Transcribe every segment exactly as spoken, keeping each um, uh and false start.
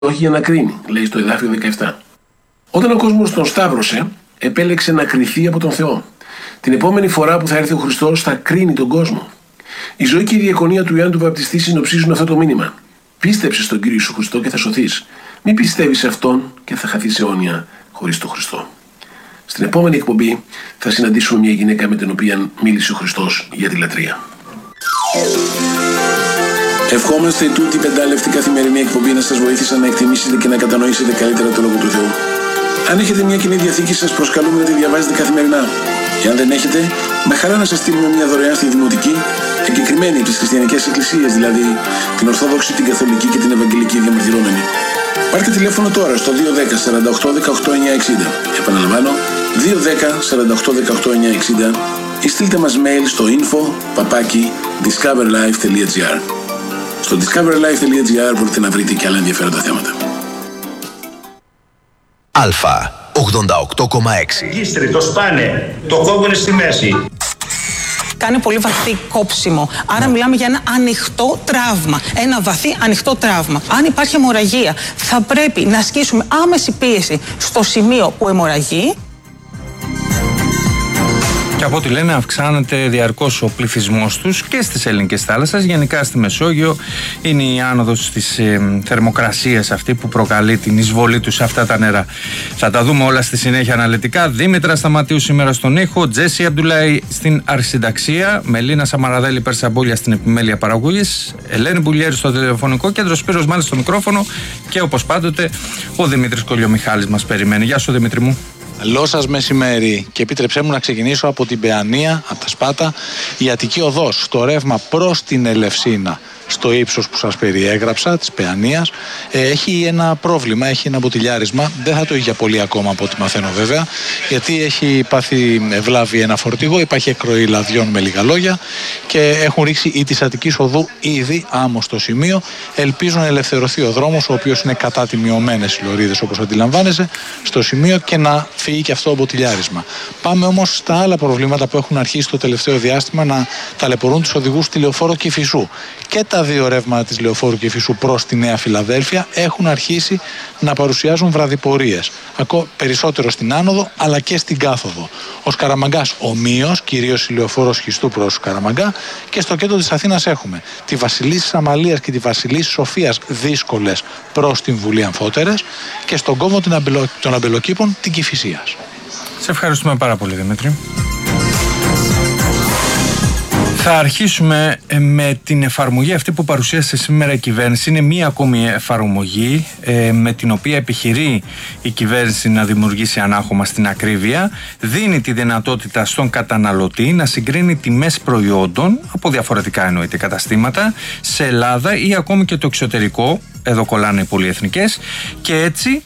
όχι για να κρίνει, λέει στο εδάφιο δεκαεπτά. Όταν ο κόσμος τον σταύρωσε, επέλεξε να κριθεί από τον Θεό. Την επόμενη φορά που θα έρθει ο Χριστός θα κρίνει τον κόσμο. Η ζωή και η διακονία του Ιωάννου του Βαπτιστή συνοψίζουν αυτό το μήνυμα. Πίστεψε στον Κύριο Ιησού Χριστό και θα σωθείς. Μην πιστεύεις σε Αυτόν και θα χαθείς αιώνια χωρίς τον Χριστό. Στην επόμενη εκπομπή θα συναντήσουμε μια γυναίκα με την οποία μίλησε ο Χριστός για τη λατρεία. Ευχόμαστε τούτη πεντάλεπτη καθημερινή εκπομπή να σας βοήθησε να εκτιμήσετε και να κατανοήσετε καλύτερα το Λόγο του Θεού. Αν έχετε μια Κοινή Διαθήκη, σας προσκαλούμε να τη διαβάζετε καθημερινά. Και αν δεν έχετε, με χαρά να σας στείλουμε μια δωρεάν στη Δημοτική, εγκεκριμένη από τις χριστιανικές εκκλησίες, δηλαδή την Ορθόδοξη, την Καθολική και την Ευαγγελική διαμαρτυρόμενη. Πάρτε τηλέφωνο τώρα στο δύο ένα μηδέν σαράντα οκτώ δεκαοκτώ εννιακόσια εξήντα. Επαναλαμβάνω, δύο ένα μηδέν σαράντα οκτώ δεκαοκτώ εννιακόσια εξήντα ή στείλτε μας mail στο info παπάκι discoverlife τελεία gr. Στο discoverlife τελεία gr μπορείτε να βρείτε και άλλα ενδιαφέροντα θέματα. Αλφα ογδόντα οκτώ κόμμα έξι. Γίστρι, το σπάνε, το κόβουνε στη μέση. Κάνει πολύ βαθύ κόψιμο. Άρα μιλάμε για ένα ανοιχτό τραύμα. Ένα βαθύ ανοιχτό τραύμα. Αν υπάρχει αιμορραγία, θα πρέπει να ασκήσουμε άμεση πίεση στο σημείο που αιμορραγεί. Και από ό,τι λένε, αυξάνεται διαρκώς ο πληθυσμός τους και στις ελληνικές θάλασσες. Γενικά στη Μεσόγειο είναι η άνοδος της ε, θερμοκρασίας αυτή που προκαλεί την εισβολή τους σε αυτά τα νερά. Θα τα δούμε όλα στη συνέχεια αναλυτικά. Δήμητρα Σταματίου σήμερα στον ήχο, Τζέσι Αμπτουλάη στην αρχισυνταξία, Μελίνα Σαμαραδέλη Περσαμπούλια στην επιμέλεια παραγωγής, Ελένη Μπουλιέρη στο τηλεφωνικό κέντρο, Σπύρος Μάλης στο μικρόφωνο και όπως πάντοτε ο Δημήτρης Κολιομιχάλης μας περιμένει. Γεια σου Δημήτρη μου. Καλό σας μεσημέρι και επίτρεψέ μου να ξεκινήσω από την Παιανία, από τα Σπάτα. Η Αττική Οδός, το ρεύμα προς την Ελευσίνα, στο ύψος που σας περιέγραψα, της Παιανίας, έχει ένα πρόβλημα, έχει ένα μποτιλιάρισμα. Δεν θα το έχει για πολύ ακόμα από ό,τι μαθαίνω βέβαια, γιατί έχει πάθει ευλάβη ένα φορτηγό, υπάρχει εκροή λαδιών με λίγα λόγια και έχουν ρίξει ή της Αττικής Οδού ήδη άμμο στο σημείο. Ελπίζουν να ελευθερωθεί ο δρόμος, ο οποίος είναι κατά τη μειωμένες λωρίδες όπως αντιλαμβάνεσαι, στο σημείο και να φύγει και αυτό το μποτιλιάρισμα. Πάμε όμως στα άλλα προβλήματα που έχουν αρχίσει το τελευταίο διάστημα να ταλαιπωρούν τους οδηγούς στη Λεωφόρο Κηφισού. Και τα δύο ρεύματα της Λεωφόρου Κηφισού προς τη Νέα Φιλαδέλφια έχουν αρχίσει να παρουσιάζουν βραδιπορίες. Ακόμα περισσότερο στην άνοδο αλλά και στην κάθοδο. Ο Σκαραμαγκάς ομοίως, κυρίως η Λεωφόρος Χριστού προς Σκαραμαγκά, και στο κέντρο της Αθήνας έχουμε τη Βασιλίσσης Αμαλίας και τη Βασιλίσσης Σοφίας δύσκολες προς την Βουλή Αμφότερες και στον κόμβο των Αμπελοκήπων την Κηφισίας. Σε ευχαριστούμε πάρα πολύ Δημήτρη. Θα αρχίσουμε με την εφαρμογή αυτή που παρουσίασε σήμερα η κυβέρνηση. Είναι μία ακόμη εφαρμογή ε, με την οποία επιχειρεί η κυβέρνηση να δημιουργήσει ανάχωμα στην ακρίβεια. Δίνει τη δυνατότητα στον καταναλωτή να συγκρίνει τιμές προϊόντων από διαφορετικά εννοείται καταστήματα σε Ελλάδα ή ακόμη και το εξωτερικό. Εδώ κολλάνε οι πολυεθνικές και έτσι,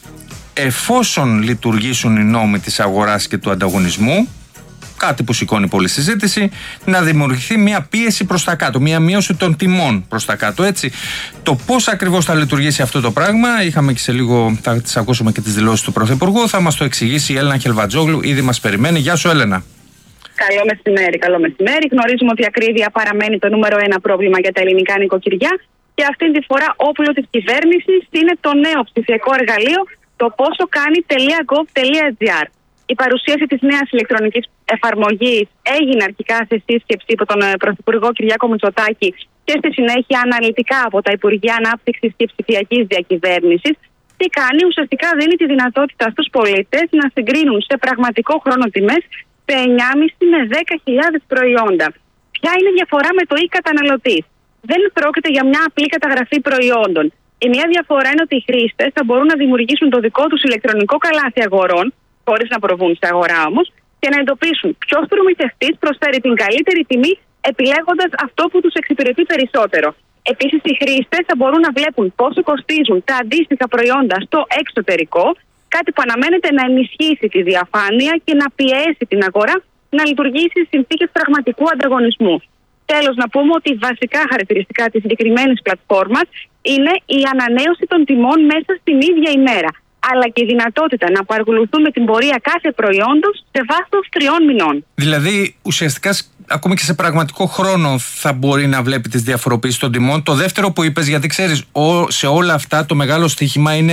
εφόσον λειτουργήσουν οι νόμοι της αγοράς και του ανταγωνισμού, κάτι που σηκώνει πολλή συζήτηση, να δημιουργηθεί μια πίεση προς τα κάτω, μια μείωση των τιμών προς τα κάτω. Έτσι, το πώς ακριβώς θα λειτουργήσει αυτό το πράγμα, είχαμε και σε λίγο, θα τις ακούσουμε και τις δηλώσεις του Πρωθυπουργού, θα μας το εξηγήσει η Έλενα Χελβατζόγλου, ήδη μας περιμένει. Γεια σου Έλενα. Καλό μεσημέρι, καλό μεσημέρι. Γνωρίζουμε ότι η ακρίβεια παραμένει το νούμερο ένα πρόβλημα για τα ελληνικά νοικοκυριά και αυτή τη φορά όπλο της κυβέρνησης είναι το νέο ψηφιακό εργαλείο, το πόσο κάνει.gov.gr. Η παρουσίαση της νέας ηλεκτρονικής εφαρμογής έγινε αρχικά σε σύσκεψη από τον Πρωθυπουργό Κυριάκο Μητσοτάκη και στη συνέχεια αναλυτικά από τα Υπουργεία Ανάπτυξης και Ψηφιακής Διακυβέρνησης. Τι κάνει, ουσιαστικά δίνει τη δυνατότητα στους πολίτες να συγκρίνουν σε πραγματικό χρόνο τιμές σε εννιά χιλιάδες με δέκα χιλιάδες προϊόντα. Ποια είναι η διαφορά με το e-καταναλωτής? Δεν πρόκειται για μια απλή καταγραφή προϊόντων. Η μία διαφορά είναι ότι οι χρήστες θα μπορούν να δημιουργήσουν το δικό τους ηλεκτρονικό καλάθι αγορών, χωρίς να προβούν στην αγορά όμως, και να εντοπίσουν ποιος προμηθευτής προσφέρει την καλύτερη τιμή επιλέγοντας αυτό που τους εξυπηρετεί περισσότερο. Επίσης, οι χρήστες θα μπορούν να βλέπουν πόσο κοστίζουν τα αντίστοιχα προϊόντα στο εξωτερικό, κάτι που αναμένεται να ενισχύσει τη διαφάνεια και να πιέσει την αγορά να λειτουργήσει στις συνθήκες πραγματικού ανταγωνισμού. Τέλος, να πούμε ότι βασικά χαρακτηριστικά της συγκεκριμένης πλατφόρμας είναι η ανανέωση των τιμών μέσα στην ίδια ημέρα, αλλά και η δυνατότητα να παρακολουθούμε την πορεία κάθε προϊόντος σε βάθος τριών μηνών. Δηλαδή, ουσιαστικά ακόμη και σε πραγματικό χρόνο θα μπορεί να βλέπει τις διαφοροποιήσεις των τιμών. Το δεύτερο που είπες, γιατί ξέρεις, σε όλα αυτά το μεγάλο στοίχημα είναι